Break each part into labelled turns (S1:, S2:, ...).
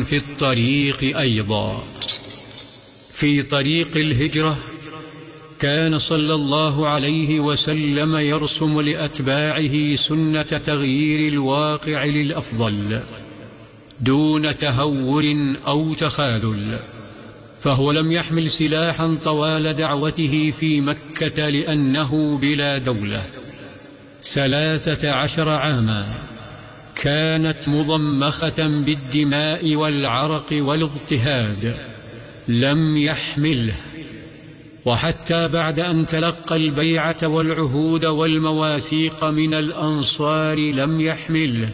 S1: في الطريق أيضا. في طريق الهجرة كان صلى الله عليه وسلم يرسم لأتباعه سنة تغيير الواقع للأفضل دون تهور أو تخاذل، فهو لم يحمل سلاحا طوال دعوته في مكة لأنه بلا دولة. 13 عاما كانت مضمخة بالدماء والعرق والاضطهاد، لم يحمله، وحتى بعد أن تلقى البيعة والعهود والمواثيق من الأنصار لم يحمله،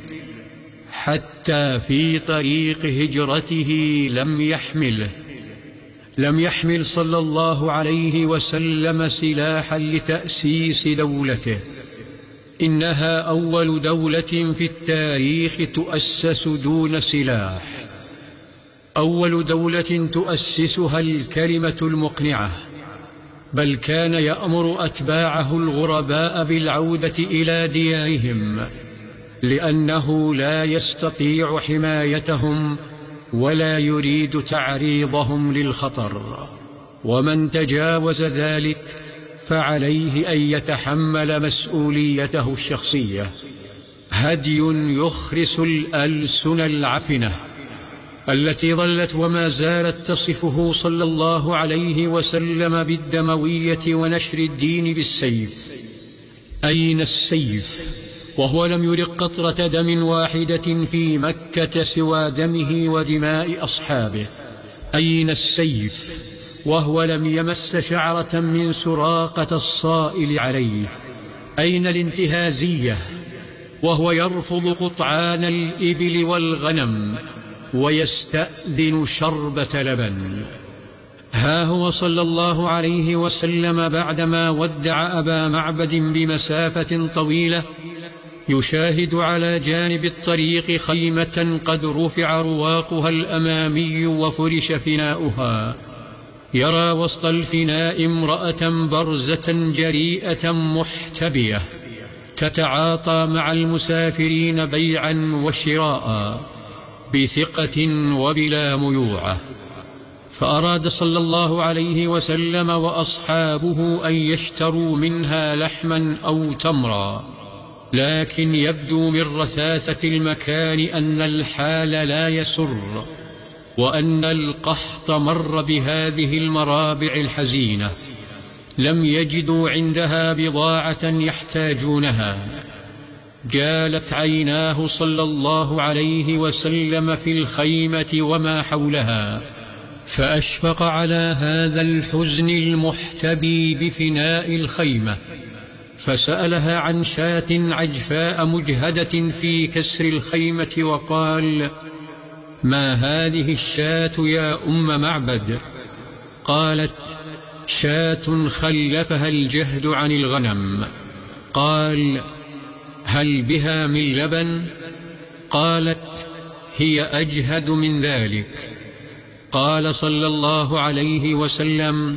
S1: حتى في طريق هجرته لم يحمله. لم يحمل صلى الله عليه وسلم سلاحا لتأسيس دولته، إنها أول دولة في التاريخ تؤسس دون سلاح، أول دولة تؤسسها الكلمة المقنعة، بل كان يأمر أتباعه الغرباء بالعودة إلى ديارهم، لأنه لا يستطيع حمايتهم ولا يريد تعريضهم للخطر، ومن تجاوز ذلك فعليه أن يتحمل مسؤوليته الشخصية. هدي يخرس الألسن العفنة التي ظلت وما زالت تصفه صلى الله عليه وسلم بالدموية ونشر الدين بالسيف. أين السيف وهو لم يرق قطرة دم واحدة في مكة سوى دمه ودماء أصحابه؟ أين السيف وهو لم يمس شعرة من سراقة الصائل عليه؟ أين الانتهازية وهو يرفض قطعان الإبل والغنم ويستأذن شربة لبن؟ ها هو صلى الله عليه وسلم بعدما ودع أبا معبد بمسافة طويلة يشاهد على جانب الطريق خيمة قد رفع رواقها الأمامي وفرش فناؤها، يرى وسط الفناء امرأة برزة جريئة محتبية تتعاطى مع المسافرين بيعا وشراء بثقة وبلا ميوعة، فأراد صلى الله عليه وسلم وأصحابه أن يشتروا منها لحما أو تمرا، لكن يبدو من رثاثة المكان أن الحال لا يسر، وأن القحط مر بهذه المرابع الحزينة، لم يجدوا عندها بضاعة يحتاجونها. جالت عيناه صلى الله عليه وسلم في الخيمة وما حولها، فأشفق على هذا الحزن المحتبي بفناء الخيمة، فسألها عن شاة عجفاء مجهدة في كسر الخيمة وقال: ما هذه الشاة يا أم معبد؟ قالت: شاة خلفها الجهد عن الغنم. قال: هل بها من لبن؟ قالت: هي أجهد من ذلك. قال صلى الله عليه وسلم: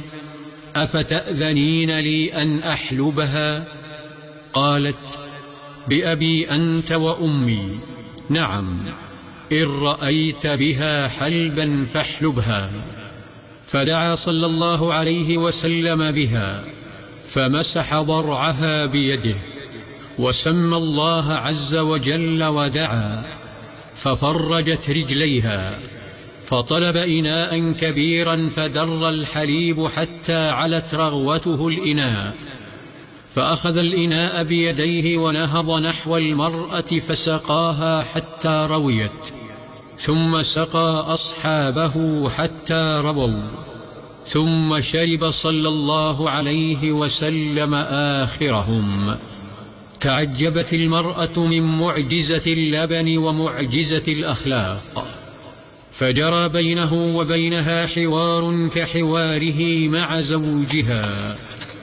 S1: أفتأذنين لي أن أحلبها؟ قالت: بأبي أنت وأمي، نعم، إن رأيت بها حلبا فاحلبها. فدعا صلى الله عليه وسلم بها، فمسح ضرعها بيده وسمى الله عز وجل ودعا، ففرجت رجليها، فطلب إناء كبيرا فدر الحليب حتى علت رغوته الإناء، فأخذ الإناء بيديه ونهض نحو المرأة فسقاها حتى رويت، ثم سقى أصحابه حتى رووا، ثم شرب صلى الله عليه وسلم آخرهم. تعجبت المرأة من معجزة اللبن ومعجزة الأخلاق، فجرى بينه وبينها حوار كحواره مع زوجها،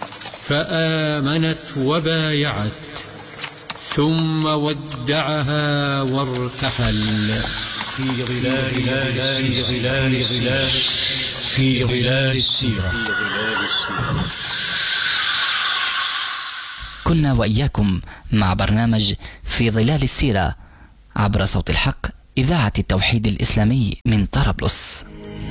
S1: فآمنت وبايعت، ثم ودعها وارتحل في ظلال السيرة.
S2: كنا وإياكم مع برنامج في ظلال السيرة عبر صوت الحق إذاعة التوحيد الإسلامي من طرابلس.